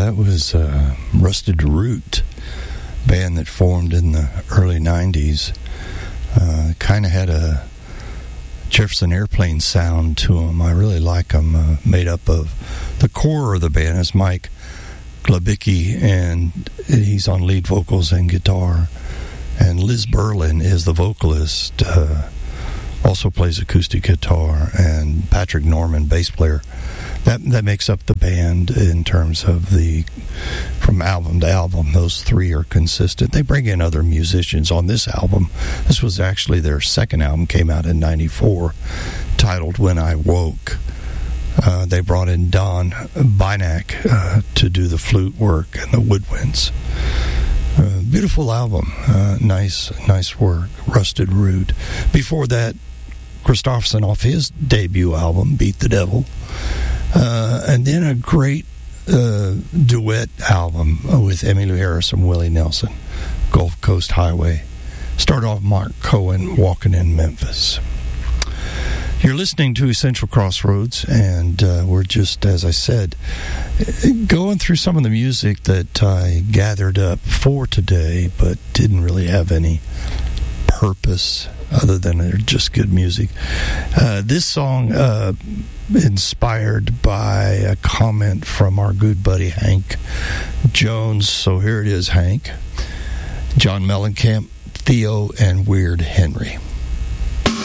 that was Rusted Root, band that formed in the early 90s. Kind of had a Jefferson Airplane sound to them. I really like them. Made up of the core of the band is Mike Glabicki, and he's on lead vocals and guitar. And Liz Berlin is the vocalist, also plays acoustic guitar, and Patrick Norman, bass player. That makes up the band in terms of from album to album. Those three are consistent. They bring in other musicians on this album. This was actually their second album, came out in '94, titled When I Woke. They brought in Don Bynack to do the flute work and the woodwinds. Beautiful album. Nice work. Rusted Root. Before that, Kristofferson off his debut album, Beat the Devil. And then a great duet album with Emmylou Harris and Willie Nelson, Gulf Coast Highway. Start off Mark Cohen, Walking in Memphis. You're listening to Essential Crossroads, and we're just, as I said, going through some of the music that I gathered up for today, but didn't really have any purpose other than they're just good music. This song inspired by a comment from our good buddy Hank Jones. So here it is, Hank. John Mellencamp, Theo, and Weird Henry.